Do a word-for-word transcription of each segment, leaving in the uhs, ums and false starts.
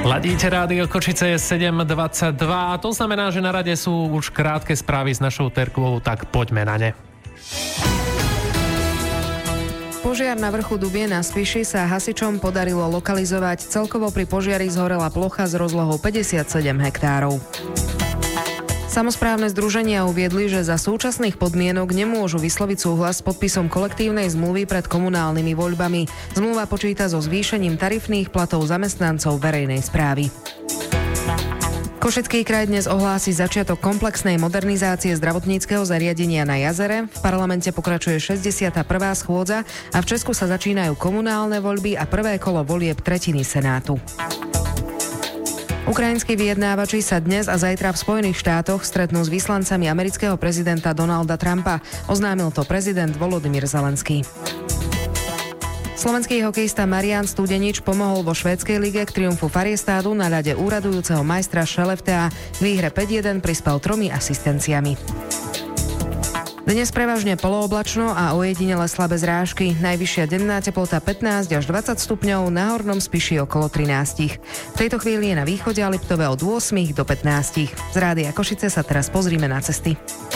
Ladíte rádio Košice, je sedem dvadsaťdva a to znamená, že na rade sú už krátke správy s našou Terkou, tak poďme na ne. Požiar na vrchu Dubie na Spiši sa hasičom podarilo lokalizovať. Celkovo pri požiari zhorela plocha s rozlohou päťdesiatsedem hektárov. Samosprávne združenia uviedli, že za súčasných podmienok nemôžu vysloviť súhlas s podpisom kolektívnej zmluvy pred komunálnymi voľbami. Zmluva počíta so zvýšením tarifných platov zamestnancov verejnej správy. Košický kraj dnes ohlási začiatok komplexnej modernizácie zdravotníckeho zariadenia na jazere. V parlamente pokračuje šesťdesiata prvá schôdza a v Česku sa začínajú komunálne voľby a prvé kolo volieb tretiny Senátu. Ukrajinskí vyjednávači sa dnes a zajtra v Spojených štátoch stretnú s vyslancami amerického prezidenta Donalda Trumpa. Oznámil to prezident Volodymyr Zelenský. Slovenský hokejista Marián Studenič pomohol vo švédskej lige k triumfu Färjestaду na ľade úradujúceho majstra Skellefteå. K výhre päť jeden prispel tromi asistenciami. Dnes prevažne polooblačno a ojedinele slabé zrážky. Najvyššia denná teplota pätnásť až dvadsať stupňov, na hornom Spiši okolo trinásť. V tejto chvíli je na východe a Liptove od ôsmich do pätnástich. Z Rádia Košice sa teraz pozrime na cesty.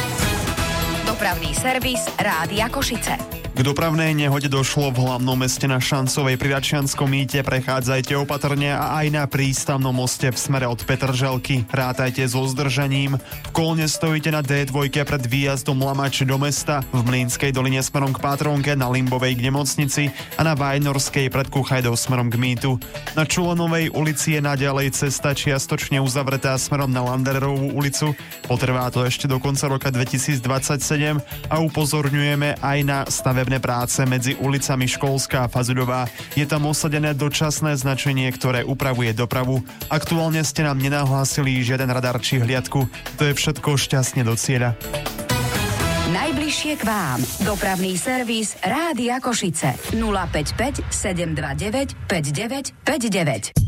Dopravný servis Rádia Košice. K dopravnej nehode došlo v hlavnom meste na Šancovej pri Račianskom mýte. Prechádzajte opatrne a aj na prístavnom moste v smere od Petržalky. Rátajte so zdržaním. V Kolne stojíte na dé dva pred výjazdom Lamač do mesta, v Mlynskej doline smerom k Pátronke, na Limbovej k nemocnici a na Vajnorskej pred Kuchajdou smerom k mýtu. Na Čulenovej ulici je naďalej cesta čiastočne uzavretá smerom na Landerovú ulicu. Potrvá to ešte do konca roka dvetisícdvadsaťsedem a upozorňujeme aj na stavebné práce medzi ulicami Školská a Fazudová. Je tam osadené dočasné značenie, ktoré upravuje dopravu. Aktuálne ste nám nenahlásili žiaden radar či hliadku. To je všetko, šťastne do cieľa. Najbližšie k vám. Dopravný servis Rádia Košice. nula päť päť sedem dva deväť päť deväť päť deväť.